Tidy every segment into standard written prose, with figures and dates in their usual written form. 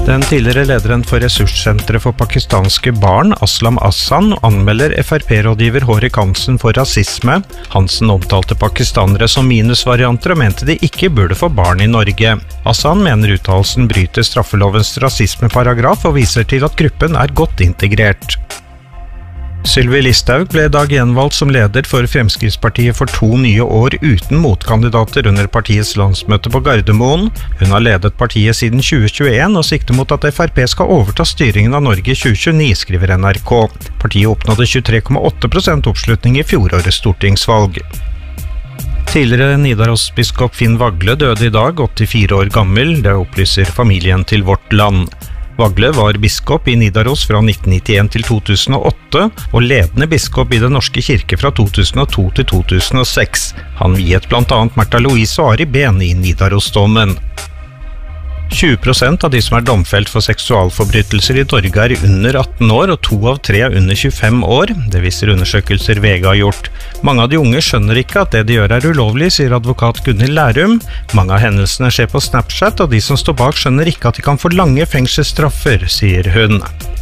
Den tidligere lederen for ressurssenteret for pakistanske barn, Aslam Ahsan, anmelder FrP-rådgiver Hårek Hansen for rasisme. Hansen omtalte pakistanere som minusvarianter og mente de ikke burde få barn i Norge. Ahsan mener uttalelsen bryter straffelovens rasismeparagraf og viser til at gruppen er godt integrert. Sylvi Listhaug ble i dag gjenvalgt som leder for Fremskrittspartiet for 2 nye år uten motkandidater under partiets landsmøte på Gardermoen. Hun har ledet partiet siden 2021 og sikter mot at FrP skal overta styringen av Norge i 2029, skriver NRK. Partiet oppnådde 23,8% oppslutning i fjorårets stortingsvalg. Tidligere Nidaros-biskop Finn Wagle døde i dag, 84 år gammel, det opplyser familien til Vårt Land. Wagle var biskop i Nidaros fra 1991 til 2008, og ledende biskop i Den norske kirke fra 2002 til 2006. Han viet blant annet Märtha Louise og Ari Behn i Nidarosdomen. 20% av de som er domfelt for seksualforbrytelser i Norge er under 18 år, og 2 av 3 er under 25 år. Det viser undersøkelser VG har gjort. Mange av de unge skjønner ikke at det de gjør er ulovlig, sier advokat Gunhild Lærum. Mange av hendelsene skjer på Snapchat, og de som står bak skjønner ikke at de kan få lange fengselsstraffer, sier hun.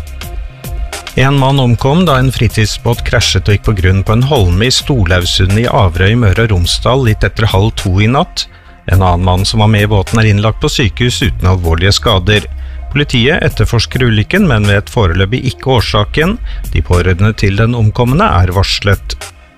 En mann omkom da en fritidsbåt krasjet og gikk på grunn på en holme i Storlaugsundet i Averøy, Møre og Romsdal, litt etter 1:30 i natt. En annen mann som var med i båten er innlagt på sykehus uten alvorlige skader. Politiet etterforsker ulykken, men vet foreløpig ikke årsaken. De pårørende til den omkomne er varslet.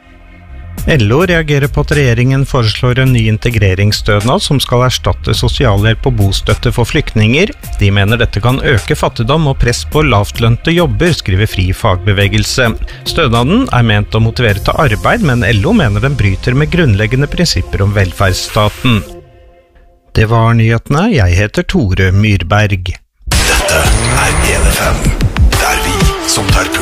LO reagerer på at regjeringen foreslår en ny integreringsstønad som skal erstatte sosialhjelp og bostøtte for flyktninger. De mener dette kan øke fattigdom og press på lavtlønte jobber, skriver Fri Fagbevegelse. Stønaden er ment å motivere til arbeid, men LO mener den bryter med grunnleggende prinsipper om velferdsstaten. Det var nyhetene. Jeg heter Tore Myrberg. Dette er 1FM, der vi som tar